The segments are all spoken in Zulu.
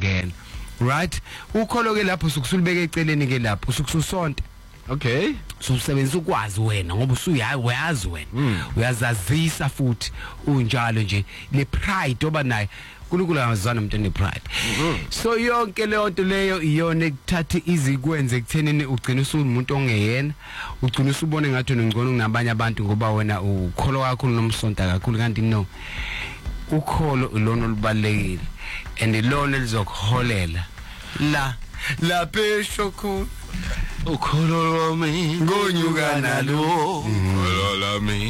uzongena, right? Ukholo ke lapho sukusulibeka eceleni ke lapho sukususonto. Okay, Usebenzisa ukwazi wena ngoba uyazi wena, uyazazisa futhi unjalo nje le pride oba nayo. uNkulunkulu angazana umuntu one pride. So yonke leyo nto leyo iyona ekuthatha izikwenze ekuthenini ugcina usumuntu ongeyena, ugcina usubone ngathi unongcono kunabanye abantu ngoba wena ukholo wakho nomsonta kakhulu, kanti no, ukholo ulona olubalekile and ilona lizokuholela la phesho khona ukholo lami ngonyuka nalo ukholo lami.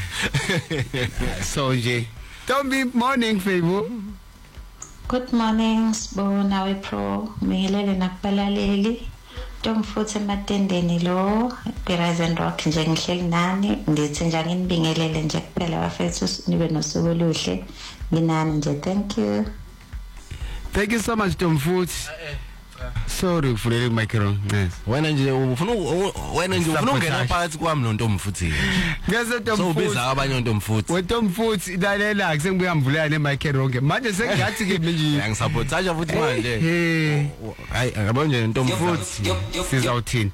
So nje Tombi, morning Favour. Good morning, Sibona Pro. Ngilele nakubalaleli. Tomfuthi ematendeni lo, Rise and Rock nje ngihleli nani, ngithi nje nginibingelele nje kuphela bafethu nibe nosuku oluhle. Nginani nje, thank you. Thank you so much Tomfuthi. Sorry ufulele microphone. Yes. Wena nje ufuna ungena phakathi kwami noNtomfuthi. Ngeze Tomfuthi. So ubiza abanye uNtomfuthi. WeTomfuthi lalela sengibuya ngivulela nemicrophone. Manje sengathi ke nje ngisabotaja futhi manje. Hayi ngabona nje uNtomfuthi sizawuthini.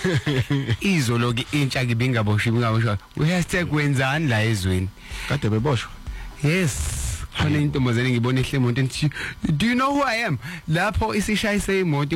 Izolo ke intsha ke bingaboshwa. #wenzani la ezweni. Kade beboshwa. Yes. Khona intombazane ngibona ehle imoto ethi do you know who I am? Lapho isishayise imoto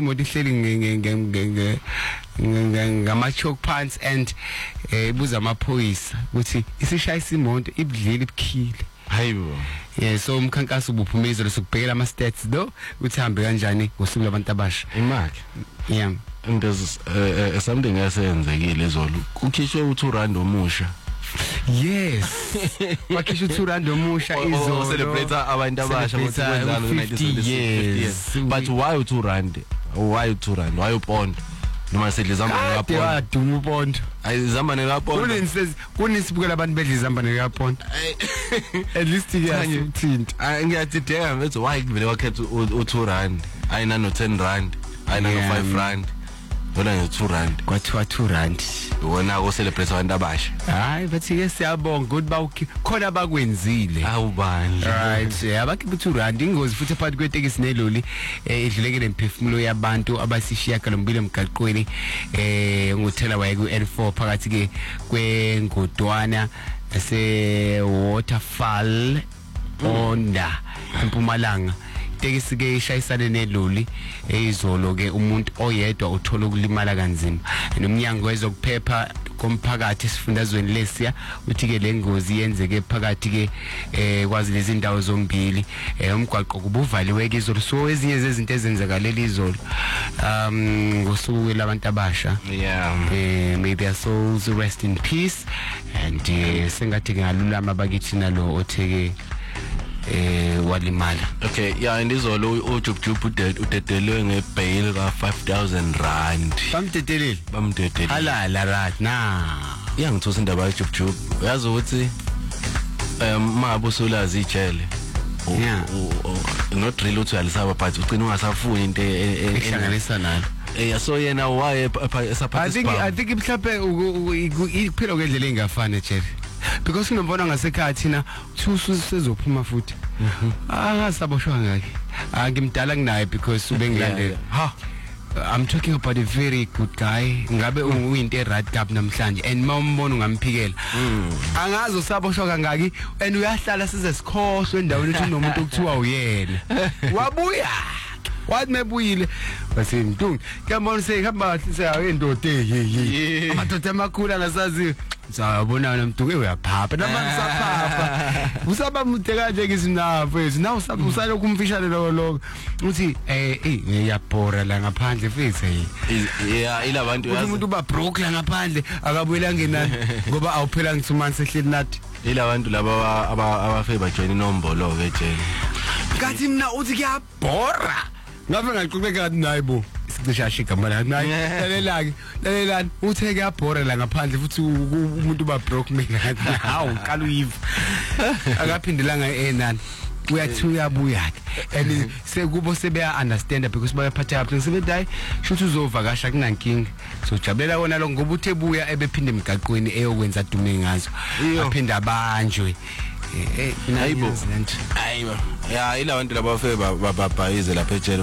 ihleli ngama choke pants and ibuza amaphoyisa ukuthi isishayise imoto ibudlile ibukhile. Hayibo. Yeah, so umkhankaso ubuphumezelo sokubhekela ama stats do ukuthi hambe kanjani ngosuku labantu abasha. Imali. Yeah. And there's something esenzekile izolo. Kukhishwe u2 omusha. Yes. Wakisho uThurando omusha izolo. Celebrate abantu abasha ukuthi kwenzalo 50 years. But why u2? Why u2? Why uPondo? Noma sedlizamba kaPondo. Ya duma uPondo. Ayizamba nekaPondo. Kunisibukela abantu bedlizamba nekaPondo. At least ngiyathinta. Ngiyatideka mfethu why kuvele wakhetha u2. Ayina no 10 rand. Ayina no 5 rand. Wona nge2 kwathiwa 2 rand. Wona ko celebrate abantu abasha. Hayi bathi ke siyabonga ukuthi khona bakwenzile. Awubani. Right, abakhipha 2 rand ingozi futhi phakathi kwetekisi neloli idlulekele imphefumulo yabantu abasishiya kalombile emgaqweni ngothela waye ku N4 phakathi ke kwengodwana ese Waterfall Onda eMpumalanga. Tekisi ke ishayisane neloli izolo ke umuntu oyedwa uthola ukulimala kanzima. Nomnyango wezokuphepha komphakathi esifundazweni lesiya uthi ke lengozi yenzeke phakathi ke kwazi lezi ndawo zombili umgwaqo kubuvaliwe ke izolo. So ezinye zezinto ezenzakaleli izolo ngosuku labantu abasha. Yeah. May their souls rest in peace and sengathi ngalulama bakithi nalo otheke walimala. Okay, yeah, indizolo uJubjub udedelwe ngebail ka 5,000 rand. Bamdedelile. Halala right now. Iyangithosa indaba kaJubjub. Uyazi ukuthi mabo solazi ijele. Yeah. Not really uthi uyalisaba but ugcina ungasafuni into ehlanganisa nalo. So yena why esaphatha. I think mhlawumbe iphilo ngendlela engafani Jerry. Because unobona ngasekhaya thina thusu sezophuma futhi. Saboshwa ngake. Ngimdala nginaye because ubengilandela. I'm talking about a very good guy. Ngabe uyinto right cup namhlanje and mawumbona ungamphikela. Angazi usaboshwa kangaki and uyahlala size sikhohlwe endaweni ethi unomuntu okuthiwa uyena. Wabuya. Wathi mebuyile base Mtungu ngiyabona sehamba seyindoda eyiyi amadoda amakhulu alasazi Sabona nomntu uyaphapha namanje saphapha usaba mude kanje ngizinapho yethu nawe usalo kumfishane lo uthi iyabhora la ngaphandle futhi yeah ilabantu yazi umuntu ba broke la ngaphandle akabuyela ngenani ngoba awuphela ngithumani sehleli nathi ilabantu laba abafe bajoin inombolo ke jeni ngathi mina uthi kuyabhora ngabe ngaqhubeka naye bo sishashika manje naye lelelani uthe kuyabhora la ngaphandle futhi umuntu ba broke mina hawu qala uyiva akaphindelanga enani uyathi uyabuya ke and sekubo sebeya understand because bayaphatha yaphi ngisebenzayo shothi uzovakasha kunankingi so jabulela wona lo ngoba uthe buya ebephinde emgaqweni eyokwenza dume ngazo aphinda abanjwe hayibo ya ilabantu laba bafe babhayize lapha ejele